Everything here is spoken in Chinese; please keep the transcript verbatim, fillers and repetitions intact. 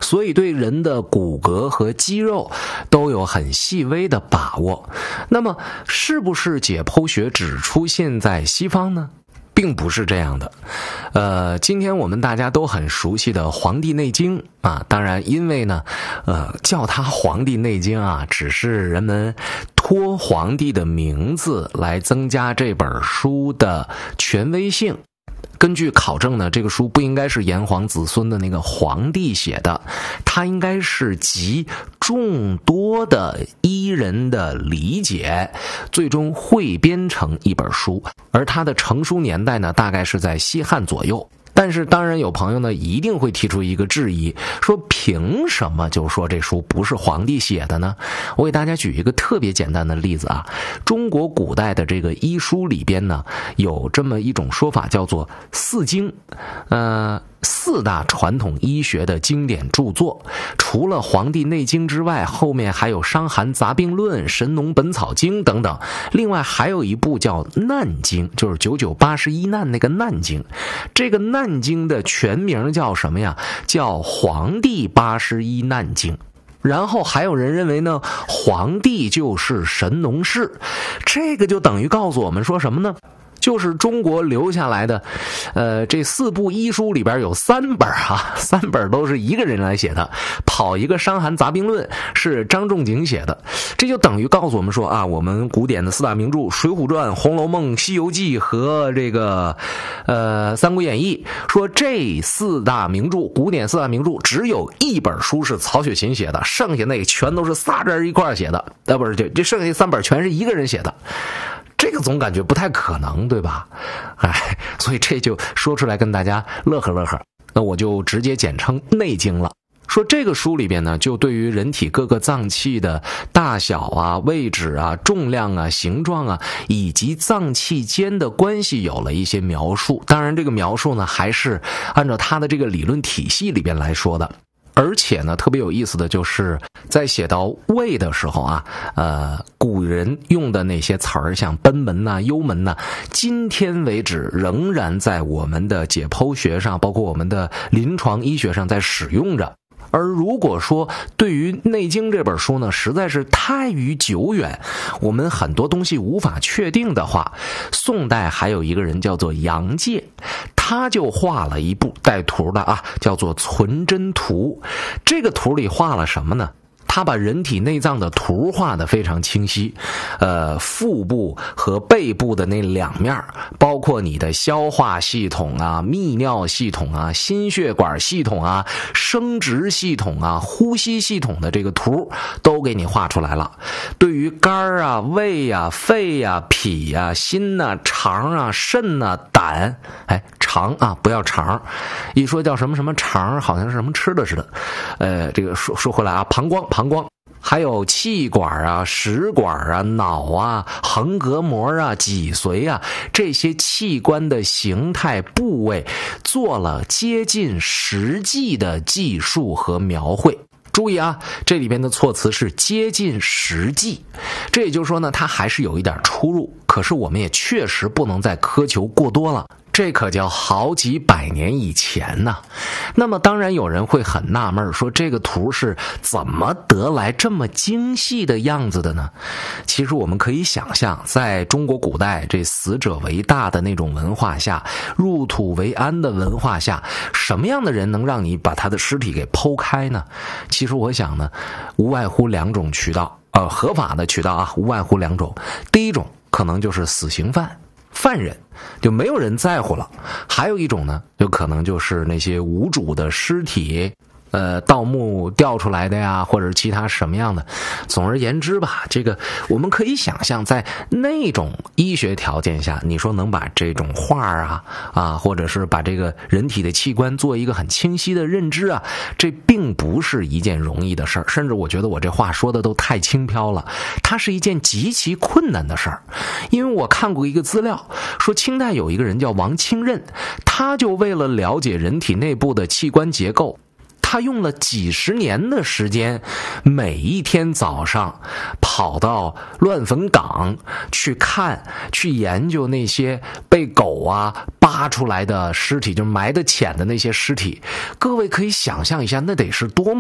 所以对人的骨骼和肌肉都有很细微的把握。那么是不是解剖学只出现在西方呢？并不是这样的。呃，今天我们大家都很熟悉的《黄帝内经》啊，当然因为呢呃叫它《黄帝内经》啊，只是人们托皇帝的名字来增加这本书的权威性。根据考证呢，这个书不应该是炎黄子孙的那个皇帝写的，它应该是集众多的医人的理解，最终汇编成一本书。而它的成书年代呢，大概是在西汉左右。但是当然有朋友呢一定会提出一个质疑，说凭什么就说这书不是皇帝写的呢？我给大家举一个特别简单的例子啊，中国古代的这个医书里边呢，有这么一种说法叫做四经，呃四大传统医学的经典著作，除了《黄帝内经》之外，后面还有《伤寒杂病论》《神农本草经》等等。另外还有一部叫《难经》，就是九九八十一难那个难经。这个难经的全名叫什么呀？叫《黄帝八十一难经》。然后还有人认为呢，黄帝就是神农氏，这个就等于告诉我们说什么呢？就是中国留下来的呃，这四部医书里边有三本啊，三本都是一个人来写的。跑一个《伤寒杂病论》是张仲景写的，这就等于告诉我们说啊，我们古典的四大名著《水浒传》《红楼梦》《西游记》和这个呃《三国演义》，说这四大名著，古典四大名著只有一本书是曹雪芹写的，剩下那全都是仨人一块写的，啊不是，这这剩下三本全是一个人写的。这个总感觉不太可能，对吧？哎，所以这就说出来跟大家乐呵乐呵。那我就直接简称内经了。说这个书里边呢，就对于人体各个脏器的大小啊、位置啊、重量啊、形状啊，以及脏器间的关系有了一些描述。当然这个描述呢，还是按照它的这个理论体系里边来说的。而且呢，特别有意思的就是在写到胃的时候啊，呃，古人用的那些词儿，像贲门呐、幽门呐，今天为止仍然在我们的解剖学上，包括我们的临床医学上在使用着。而如果说对于《内经》这本书呢，实在是太于久远，我们很多东西无法确定的话，宋代还有一个人叫做杨介，他就画了一部带图的啊，叫做《存真图》。这个图里画了什么呢？他把人体内脏的图画得非常清晰，呃，腹部和背部的那两面，包括你的消化系统啊、泌尿系统啊、心血管系统啊、生殖系统啊、呼吸系统的这个图都给你画出来了。对于肝啊、胃啊、肺啊、脾啊、心啊、肠啊、肾啊、胆，哎，肠啊，不要肠，一说叫什么什么肠，好像是什么吃的似的。呃，这个说说回来啊，膀胱。膀胱还有气管啊、食管啊、脑啊、横膈膜啊、脊髓啊，这些器官的形态部位做了接近实际的记述和描绘。注意啊，这里边的措辞是接近实际，这也就是说呢，它还是有一点出入，可是我们也确实不能再苛求过多了。这可叫好几百年以前呢。那么当然有人会很纳闷，说这个图是怎么得来这么精细的样子的呢？其实我们可以想象，在中国古代这死者为大的那种文化下，入土为安的文化下，什么样的人能让你把他的尸体给剖开呢？其实我想呢，无外乎两种渠道，呃，合法的渠道啊，无外乎两种。第一种可能就是死刑犯犯人，就没有人在乎了。还有一种呢，就可能就是那些无主的尸体，呃，盗墓调出来的呀，或者是其他什么样的。总而言之吧，这个我们可以想象，在那种医学条件下，你说能把这种画啊啊，或者是把这个人体的器官做一个很清晰的认知啊，这并不是一件容易的事儿。甚至我觉得我这话说的都太轻飘了，它是一件极其困难的事儿。因为我看过一个资料，说清代有一个人叫王清任，他就为了了解人体内部的器官结构，他用了几十年的时间，每一天早上跑到乱坟岗去看、去研究那些被狗啊扒出来的尸体，就是埋得浅的那些尸体。各位可以想象一下，那得是多么